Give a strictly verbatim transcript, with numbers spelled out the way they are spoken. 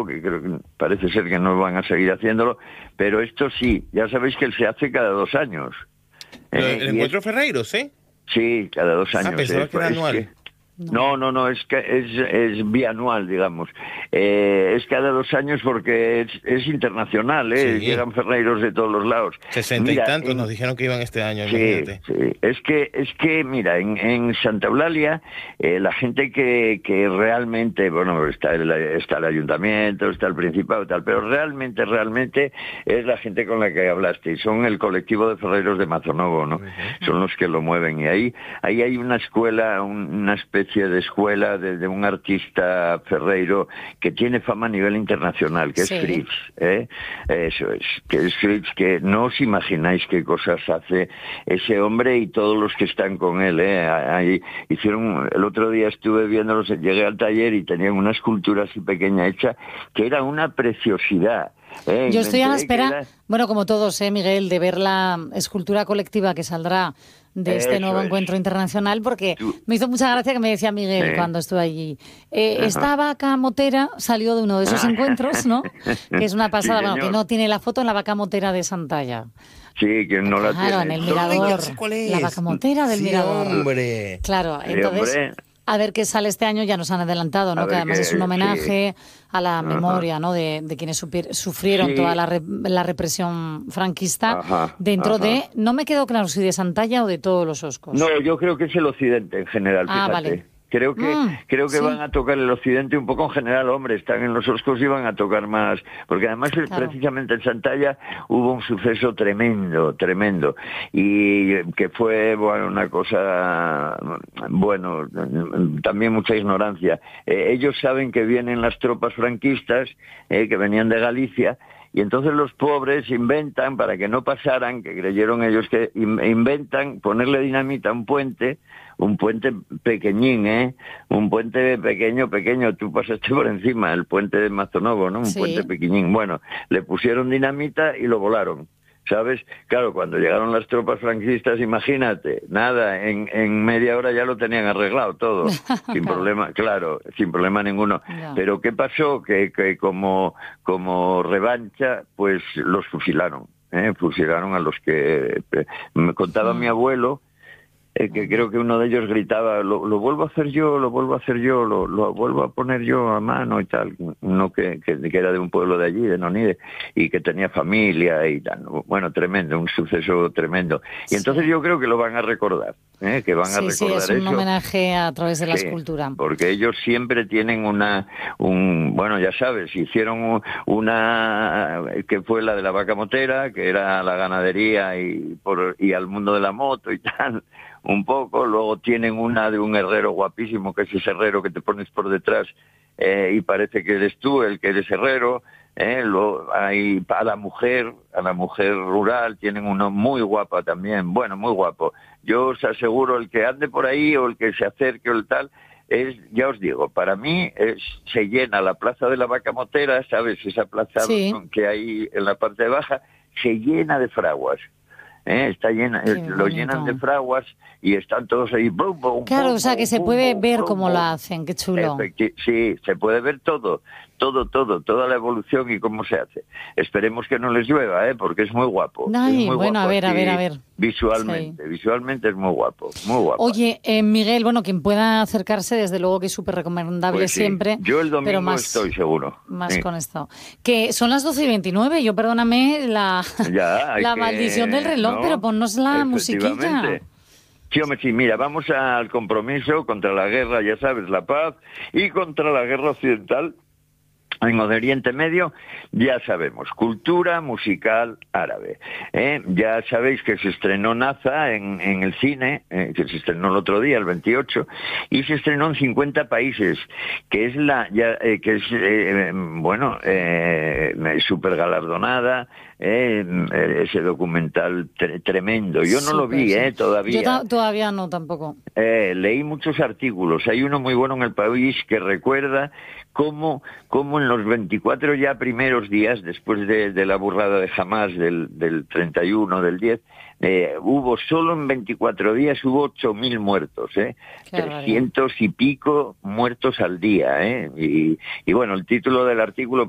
que creo que parece ser que no van a seguir haciéndolo, pero esto sí, ya sabéis que se hace cada dos años. ¿El, el encuentro es... Ferreiros, eh? Sí, cada dos años. Ah, pensaba es, que era es anual. Que... No, no, no, es que es, es bianual, digamos. Eh, es cada dos años porque es, es internacional, ¿eh? Sí. Llegan ferreiros de todos los lados. Sesenta mira, y tantos en... nos dijeron que iban este año, sí, imagínate. Sí, es que, es que mira, en, en Santa Eulalia, eh, la gente que, que realmente, bueno, está el, está el ayuntamiento, está el principado y tal, pero realmente, realmente es la gente con la que hablaste, y son el colectivo de ferreiros de Mazonovo, ¿no? Uh-huh. Son los que lo mueven, y ahí, ahí hay una escuela, un, una especie de escuela de, de un artista ferreiro que tiene fama a nivel internacional, que sí. es Fritz, ¿eh? Eso es, que es Fritz, que no os imagináis qué cosas hace ese hombre y todos los que están con él, ¿eh? Ahí hicieron, el otro día estuve viéndolos, llegué al taller y tenían una escultura así pequeña hecha, que era una preciosidad. Eh, Yo estoy a la espera, era... bueno, como todos, eh, Miguel, de ver la escultura colectiva que saldrá de este Eso nuevo es. encuentro internacional, porque Tú... me hizo mucha gracia que me decía Miguel eh. cuando estuve allí. Eh, esta vaca motera salió de uno de esos encuentros, ¿no? Que es una pasada, sí, bueno, que no tiene la foto en la vaca motera de Santalla. Sí, que no la claro, tiene. Claro, en el mirador. ¿Cuál es? La vaca motera del sí, mirador. hombre. Claro, sí, entonces... Hombre. A ver qué sale este año, ya nos han adelantado, ¿no? Que además que, es un homenaje sí. a la memoria, ajá. ¿no? De, de quienes sufrieron sí. toda la, re, la represión franquista. Ajá, dentro ajá. de, no me quedó claro si de Santalla o de todos los Oscos. No, yo creo que es el occidente en general, ah, fíjate. Vale. Creo que mm, creo que sí. van a tocar el occidente un poco en general, hombre, están en los Oscos y van a tocar más, porque además claro. precisamente en Santalla hubo un suceso tremendo, tremendo, y que fue, bueno, una cosa, bueno, también mucha ignorancia. Eh, ellos saben que vienen las tropas franquistas, eh, que venían de Galicia, y entonces los pobres inventan, para que no pasaran, que creyeron ellos que inventan ponerle dinamita a un puente, un puente pequeñín, ¿eh? Un puente pequeño, pequeño, tú pasaste por encima, el puente de Mazonovo, ¿no? Un sí. puente pequeñín. Bueno, le pusieron dinamita y lo volaron, ¿sabes? Claro, cuando llegaron las tropas franquistas, imagínate, nada, en, en media hora ya lo tenían arreglado todo, sin problema, claro, sin problema ninguno. No. Pero ¿qué pasó? Que, que como, como revancha, pues los fusilaron, ¿eh? Fusilaron a los que... Eh, me contaba mm. mi abuelo, Eh, que creo que uno de ellos gritaba, lo, lo vuelvo a hacer yo, lo vuelvo a hacer yo, lo, lo vuelvo a poner yo a mano y tal, uno que, que, que era de un pueblo de allí, de Nonide, y que tenía familia y tal, bueno, tremendo, un suceso tremendo, y entonces sí. yo creo que lo van a recordar, ¿eh? que van sí, a recordar sí, es un eso, homenaje a través de la sí, escultura. Porque ellos siempre tienen una, un, bueno, ya sabes, hicieron una, que fue la de la vaca motera, que era la ganadería y, por, y al mundo de la moto y tal, un poco, luego tienen una de un herrero guapísimo, que es ese herrero que te pones por detrás eh, y parece que eres tú el que eres herrero, eh, luego hay a la mujer, a la mujer rural, tienen uno muy guapa también, bueno, muy guapo. Yo os aseguro, el que ande por ahí o el que se acerque o el tal, es, ya os digo, para mí es, se llena la plaza de la vaca motera, ¿sabes? Esa plaza sí. que hay en la parte baja, se llena de fraguas. ¿Eh? Está llena, Qué lo bonito. Llenan de fraguas y están todos ahí. Boom, boom, claro, boom, o sea que boom, se boom, puede boom, ver boom, cómo boom. lo hacen, qué chulo. Efecti- sí, se puede ver todo, todo, todo, toda la evolución y cómo se hace. Esperemos que no les llueva, ¿eh? Porque es muy guapo. Ay, es muy bueno, guapo a ver, a ver, a ver. Visualmente, sí. visualmente es muy guapo, muy guapo. Oye, eh, Miguel, bueno, quien pueda acercarse, desde luego que es súper recomendable pues sí. siempre. Yo el domingo pero más, estoy seguro. Más sí. con esto. Que son las doce y veintinueve, yo perdóname la, ya, la que, maldición del reloj, ¿no? Pero ponnos la musiquilla. Sí, hombre, sí, mira, vamos al compromiso contra la guerra, ya sabes, la paz, y contra la guerra occidental en Oriente Medio, ya sabemos, cultura musical árabe. ¿eh? Ya sabéis que se estrenó Naza en, en el cine, eh, que se estrenó el otro día, el veintiocho, y se estrenó en cincuenta países, que es la, ya, eh, que es, eh, bueno, eh, súper galardonada, eh, ese documental tre- tremendo. Yo no Super, lo vi, eh, todavía. Yo ta- todavía no, tampoco. Eh, leí muchos artículos. Hay uno muy bueno en El País que recuerda cómo, cómo en los veinticuatro ya primeros días, después de, de la burrada de Hamás del, del treinta y uno, del diez, eh, hubo solo en veinticuatro días hubo ocho mil muertos, ¿eh? trescientos y pico muertos al día, ¿eh? Y, y bueno, el título del artículo